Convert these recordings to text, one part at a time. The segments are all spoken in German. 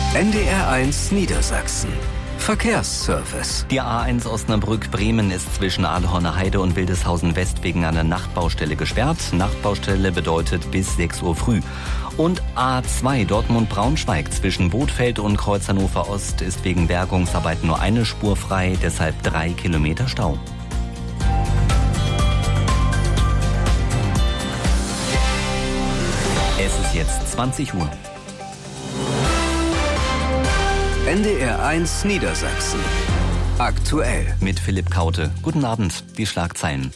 NDR1 Niedersachsen. Verkehrsservice. Die A1 Osnabrück-Bremen ist zwischen Aalhorner Heide und Wildeshausen West wegen einer Nachtbaustelle gesperrt. Nachtbaustelle bedeutet bis 6 Uhr früh. Und A2 Dortmund-Braunschweig zwischen Bothfeld und Kreuz Hannover Ost ist wegen Bergungsarbeiten nur eine Spur frei, deshalb 3 Kilometer Stau. Es ist jetzt 20 Uhr. NDR1 Niedersachsen. Aktuell. Mit Philipp Kaute. Guten Abend, die Schlagzeilen.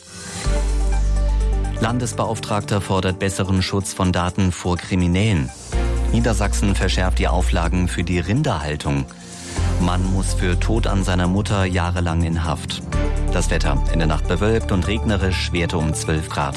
Landesbeauftragter fordert besseren Schutz von Daten vor Kriminellen. Niedersachsen verschärft die Auflagen für die Rinderhaltung. Mann muss für Tod an seiner Mutter jahrelang in Haft. Das Wetter in der Nacht bewölkt und regnerisch, Werte um 12 Grad.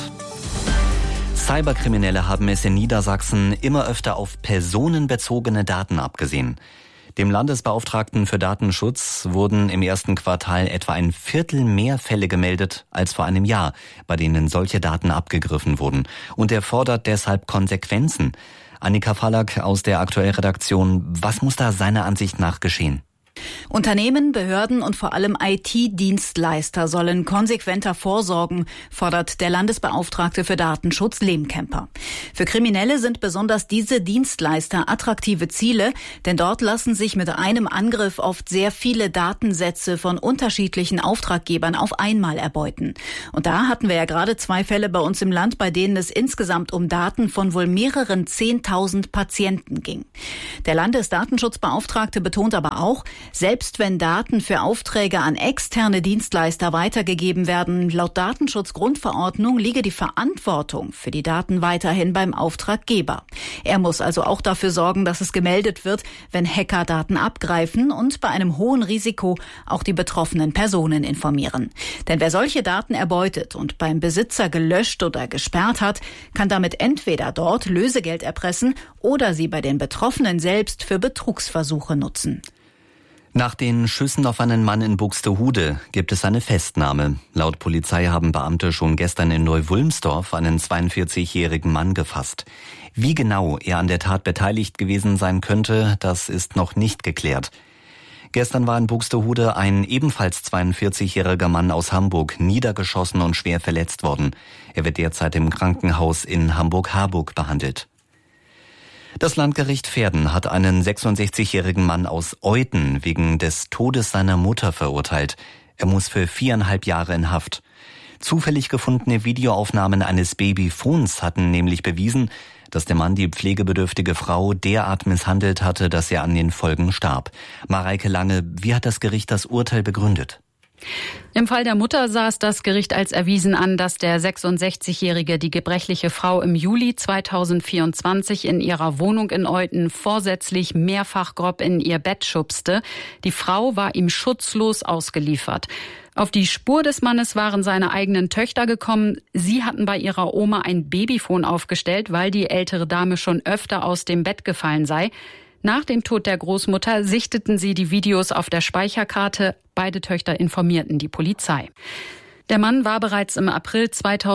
Cyberkriminelle haben es in Niedersachsen immer öfter auf personenbezogene Daten abgesehen. Dem Landesbeauftragten für Datenschutz wurden im ersten Quartal etwa ein Viertel mehr Fälle gemeldet als vor einem Jahr, bei denen solche Daten abgegriffen wurden. Und er fordert deshalb Konsequenzen. Annika Fallack aus der Aktuellredaktion, was muss da seiner Ansicht nach geschehen? Unternehmen, Behörden und vor allem IT-Dienstleister sollen konsequenter vorsorgen, fordert der Landesbeauftragte für Datenschutz Lehmkemper. Für Kriminelle sind besonders diese Dienstleister attraktive Ziele, denn dort lassen sich mit einem Angriff oft sehr viele Datensätze von unterschiedlichen Auftraggebern auf einmal erbeuten. Und da hatten wir ja gerade 2 Fälle bei uns im Land, bei denen es insgesamt um Daten von wohl mehreren 10.000 Patienten ging. Der Landesdatenschutzbeauftragte betont aber auch, selbst wenn Daten für Aufträge an externe Dienstleister weitergegeben werden, laut Datenschutzgrundverordnung liege die Verantwortung für die Daten weiterhin beim Auftraggeber. Er muss also auch dafür sorgen, dass es gemeldet wird, wenn Hacker Daten abgreifen und bei einem hohen Risiko auch die betroffenen Personen informieren. Denn wer solche Daten erbeutet und beim Besitzer gelöscht oder gesperrt hat, kann damit entweder dort Lösegeld erpressen oder sie bei den Betroffenen selbst für Betrugsversuche nutzen. Nach den Schüssen auf einen Mann in Buxtehude gibt es eine Festnahme. Laut Polizei haben Beamte schon gestern in Neu-Wulmsdorf einen 42-jährigen Mann gefasst. Wie genau er an der Tat beteiligt gewesen sein könnte, das ist noch nicht geklärt. Gestern war in Buxtehude ein ebenfalls 42-jähriger Mann aus Hamburg niedergeschossen und schwer verletzt worden. Er wird derzeit im Krankenhaus in Hamburg-Harburg behandelt. Das Landgericht Verden hat einen 66-jährigen Mann aus Euthen wegen des Todes seiner Mutter verurteilt. Er muss für 4,5 Jahre in Haft. Zufällig gefundene Videoaufnahmen eines Babyphons hatten nämlich bewiesen, dass der Mann die pflegebedürftige Frau derart misshandelt hatte, dass er an den Folgen starb. Mareike Lange, wie hat das Gericht das Urteil begründet? Im Fall der Mutter sah es das Gericht als erwiesen an, dass der 66-Jährige die gebrechliche Frau im Juli 2024 in ihrer Wohnung in Euthen vorsätzlich mehrfach grob in ihr Bett schubste. Die Frau war ihm schutzlos ausgeliefert. Auf die Spur des Mannes waren seine eigenen Töchter gekommen. Sie hatten bei ihrer Oma ein Babyphon aufgestellt, weil die ältere Dame schon öfter aus dem Bett gefallen sei. Nach dem Tod der Großmutter sichteten sie die Videos auf der Speicherkarte. Beide Töchter informierten die Polizei. Der Mann war bereits im April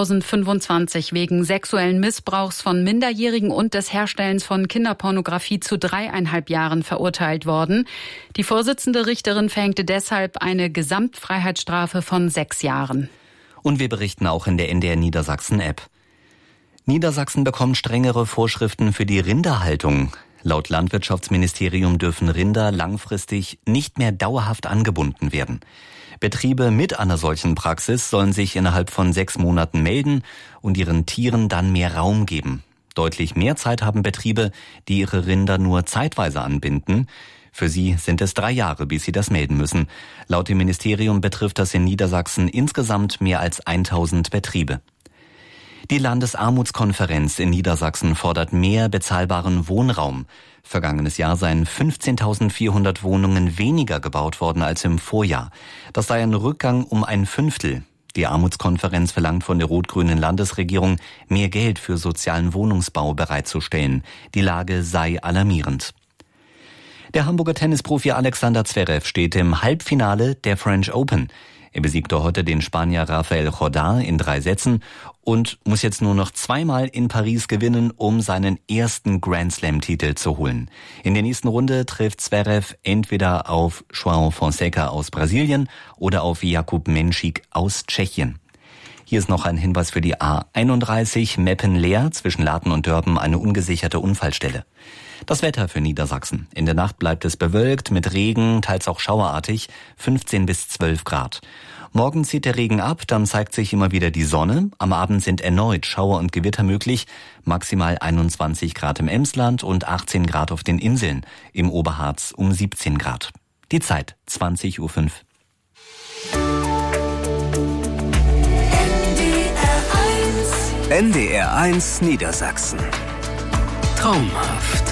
2025 wegen sexuellen Missbrauchs von Minderjährigen und des Herstellens von Kinderpornografie zu 3,5 Jahren verurteilt worden. Die Vorsitzende Richterin verhängte deshalb eine Gesamtfreiheitsstrafe von 6 Jahren. Und wir berichten auch in der NDR Niedersachsen-App. Niedersachsen bekommt strengere Vorschriften für die Rinderhaltung. Laut Landwirtschaftsministerium dürfen Rinder langfristig nicht mehr dauerhaft angebunden werden. Betriebe mit einer solchen Praxis sollen sich innerhalb von 6 Monaten melden und ihren Tieren dann mehr Raum geben. Deutlich mehr Zeit haben Betriebe, die ihre Rinder nur zeitweise anbinden. Für sie sind es 3 Jahre, bis sie das melden müssen. Laut dem Ministerium betrifft das in Niedersachsen insgesamt mehr als 1000 Betriebe. Die Landesarmutskonferenz in Niedersachsen fordert mehr bezahlbaren Wohnraum. Vergangenes Jahr seien 15.400 Wohnungen weniger gebaut worden als im Vorjahr. Das sei ein Rückgang um 1/5. Die Armutskonferenz verlangt von der rot-grünen Landesregierung, mehr Geld für sozialen Wohnungsbau bereitzustellen. Die Lage sei alarmierend. Der Hamburger Tennisprofi Alexander Zverev steht im Halbfinale der French Open. Er besiegte heute den Spanier Rafael Jordá in 3 Sätzen und muss jetzt nur noch 2-mal in Paris gewinnen, um seinen ersten Grand-Slam-Titel zu holen. In der nächsten Runde trifft Zverev entweder auf João Fonseca aus Brasilien oder auf Jakub Menšík aus Tschechien. Hier ist noch ein Hinweis für die A31 Meppen-Leer zwischen Laten und Dörpen, eine ungesicherte Unfallstelle. Das Wetter für Niedersachsen. In der Nacht bleibt es bewölkt mit Regen, teils auch schauerartig, 15 bis 12 Grad. Morgen zieht der Regen ab, dann zeigt sich immer wieder die Sonne. Am Abend sind erneut Schauer und Gewitter möglich. Maximal 21 Grad im Emsland und 18 Grad auf den Inseln. Im Oberharz um 17 Grad. Die Zeit 20:05 Uhr. NDR 1 Niedersachsen. Traumhaft.